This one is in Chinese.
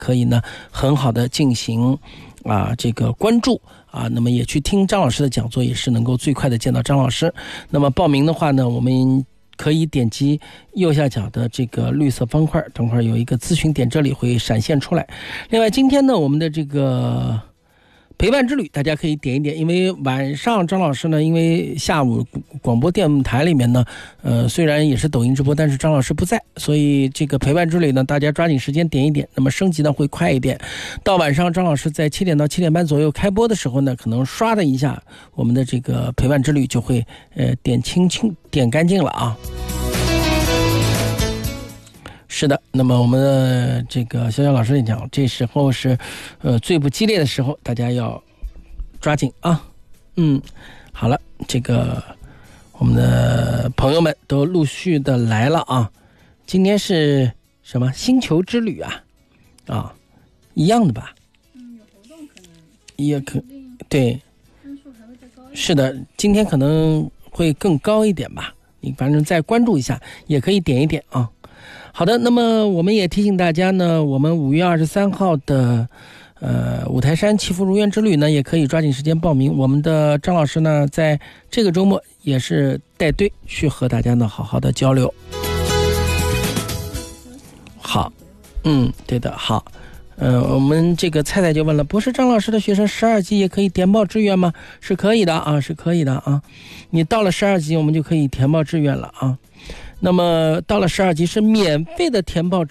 可以呢很好的进行这个关注那么也去听张老师的讲座，也是能够最快的见到张老师。那么报名的话呢，我们可以点击右下角的这个绿色方块，等会儿有一个咨询点，这里会闪现出来。另外今天呢，我们的这个陪伴之旅大家可以点一点，因为晚上张老师呢，因为下午广播电台里面呢虽然也是抖音直播，但是张老师不在，所以这个陪伴之旅呢大家抓紧时间点一点，那么升级呢会快一点。到晚上张老师在7点到7点半左右开播的时候呢，可能刷的一下我们的这个陪伴之旅就会点干净了是的，那么我们的这个潇潇老师也讲，这时候是最不激烈的时候，大家要抓紧好了，这个我们的朋友们都陆续的来了今天是什么星球之旅一样的吧？ 有活动可能也可对， 分数还会再高一点。 是的，今天可能会更高一点吧，你反正再关注一下，也可以点一点好的，那么我们也提醒大家呢，我们5月23号的五台山祈福如愿之旅呢，也可以抓紧时间报名。我们的张老师呢，在这个周末也是带队去和大家呢好好的交流。好，对的，好。我们这个菜菜就问了，不是张老师的学生12级也可以填报志愿吗？是可以的是可以的你到了12级，我们就可以填报志愿了那么到了12级是免费的填报